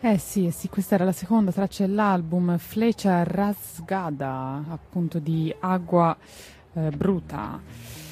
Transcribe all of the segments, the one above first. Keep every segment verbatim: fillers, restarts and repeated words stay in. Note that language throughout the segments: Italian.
Eh sì, eh sì, questa era la seconda traccia dell'album, Flecha Rasgada, appunto di Agua eh, Bruta.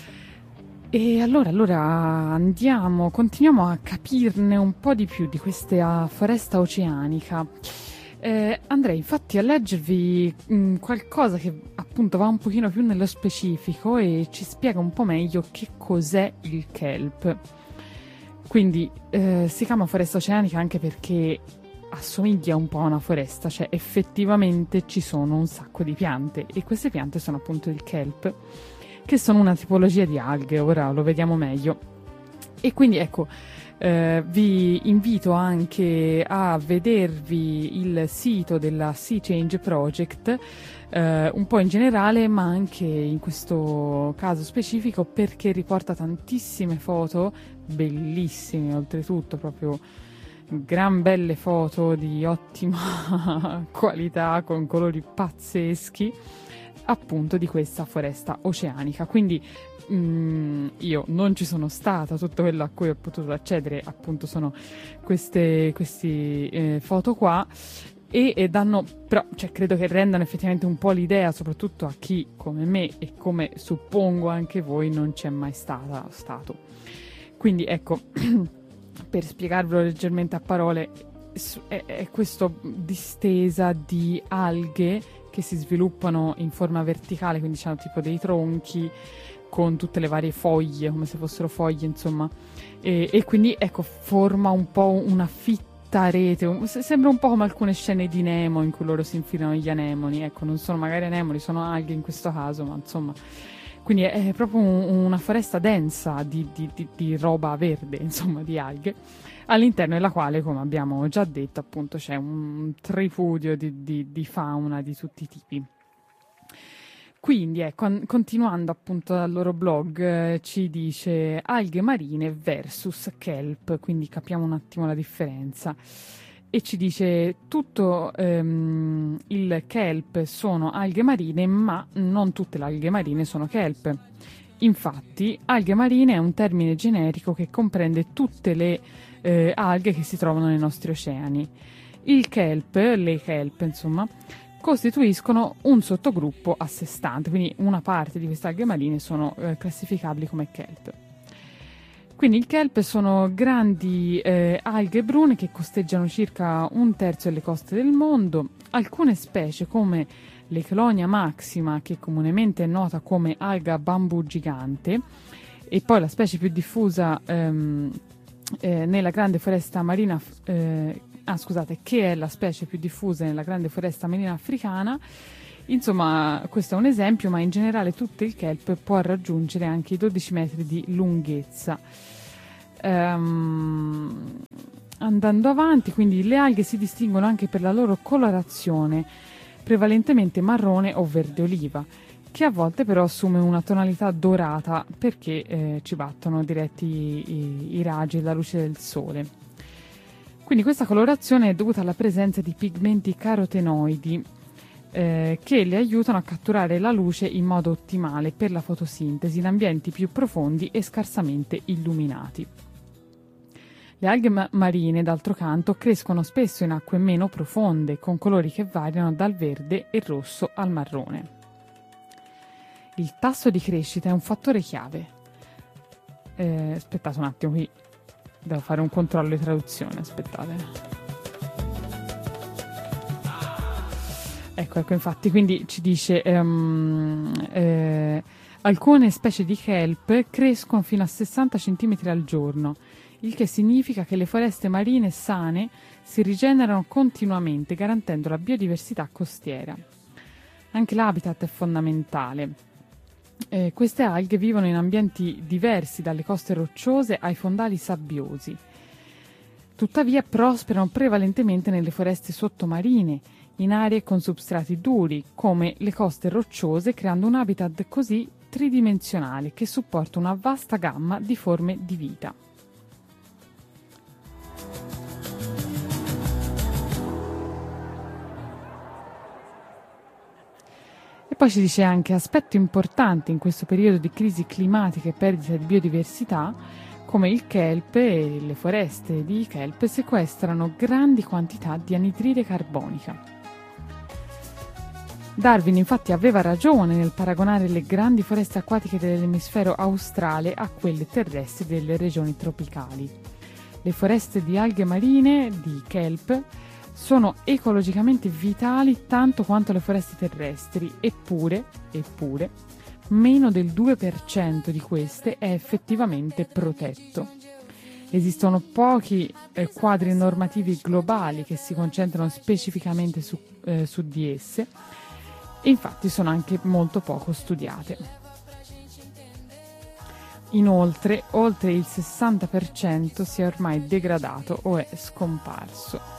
E allora, allora andiamo, continuiamo a capirne un po' di più di questa foresta oceanica. Eh, andrei infatti a leggervi mh, qualcosa che appunto va un pochino più nello specifico e ci spiega un po' meglio che cos'è il kelp. Quindi eh, si chiama foresta oceanica anche perché assomiglia un po' a una foresta, cioè effettivamente ci sono un sacco di piante e queste piante sono appunto il kelp, che sono una tipologia di alghe, ora lo vediamo meglio. E quindi ecco, eh, vi invito anche a vedervi il sito della Sea Change Project, eh, un po' in generale, ma anche in questo caso specifico, perché riporta tantissime foto, bellissime oltretutto, proprio gran belle foto di ottima qualità, con colori pazzeschi, appunto di questa foresta oceanica. Quindi mm, io non ci sono stata, tutto quello a cui ho potuto accedere appunto sono queste questi, eh, foto qua e, e danno, però cioè, credo che rendano effettivamente un po' l'idea, soprattutto a chi come me e come suppongo anche voi non c'è mai stata, stato. Quindi ecco, per spiegarvelo leggermente a parole, è, è questa distesa di alghe che si sviluppano in forma verticale, quindi hanno tipo dei tronchi con tutte le varie foglie, come se fossero foglie, insomma, e, e quindi ecco forma un po' una fitta rete, un, sembra un po' come alcune scene di Nemo in cui loro si infilano gli anemoni, ecco, non sono magari anemoni, sono alghe in questo caso, ma insomma, quindi è, è proprio un, una foresta densa di, di, di, di roba verde, insomma, di alghe, all'interno della quale, come abbiamo già detto, appunto c'è un tripudio di, di, di fauna di tutti i tipi. Quindi, eh, con, continuando appunto dal loro blog, eh, ci dice alghe marine versus kelp, quindi capiamo un attimo la differenza. E ci dice tutto ehm, il kelp sono alghe marine, ma non tutte le alghe marine sono kelp. Infatti, alghe marine è un termine generico che comprende tutte le eh, alghe che si trovano nei nostri oceani. Il kelp, le kelp, insomma, costituiscono un sottogruppo a sé stante, quindi una parte di queste alghe marine sono eh, classificabili come kelp. Quindi il kelp sono grandi eh, alghe brune che costeggiano circa un terzo delle coste del mondo. Alcune specie come l'Eclonia maxima, che comunemente è nota come alga bambù gigante, e poi la specie più diffusa ehm, eh, nella grande foresta marina eh, ah scusate, che è la specie più diffusa nella grande foresta marina africana. Insomma, questo è un esempio, ma in generale tutto il kelp può raggiungere anche i dodici metri di lunghezza. Um, andando avanti, quindi le alghe si distinguono anche per la loro colorazione, prevalentemente marrone o verde oliva, che a volte però assume una tonalità dorata perché eh, ci battono diretti i, i raggi della luce del sole. Quindi questa colorazione è dovuta alla presenza di pigmenti carotenoidi eh, che le aiutano a catturare la luce in modo ottimale per la fotosintesi in ambienti più profondi e scarsamente illuminati. Le alghe ma- marine, d'altro canto, crescono spesso in acque meno profonde, con colori che variano dal verde e rosso al marrone. Il tasso di crescita è un fattore chiave. Eh, aspettate un attimo, qui devo fare un controllo di traduzione, aspettate. Ecco, ecco, infatti, quindi ci dice um, eh, alcune specie di kelp crescono fino a sessanta centimetri al giorno, il che significa che le foreste marine sane si rigenerano continuamente, garantendo la biodiversità costiera. Anche l'habitat è fondamentale. Eh, queste alghe vivono in ambienti diversi, dalle coste rocciose ai fondali sabbiosi. Tuttavia prosperano prevalentemente nelle foreste sottomarine, in aree con substrati duri, come le coste rocciose, creando un habitat così tridimensionale che supporta una vasta gamma di forme di vita. E poi ci dice anche aspetto importante in questo periodo di crisi climatica e perdita di biodiversità, come il kelp e le foreste di kelp sequestrano grandi quantità di anidride carbonica. Darwin infatti aveva ragione nel paragonare le grandi foreste acquatiche dell'emisfero australe a quelle terrestri delle regioni tropicali. Le foreste di alghe marine di kelp sono ecologicamente vitali tanto quanto le foreste terrestri, eppure, eppure, meno del due per cento di queste è effettivamente protetto. Esistono pochi eh, quadri normativi globali che si concentrano specificamente su, eh, su di esse e infatti sono anche molto poco studiate. Inoltre, oltre il sessanta per cento si è ormai degradato o è scomparso.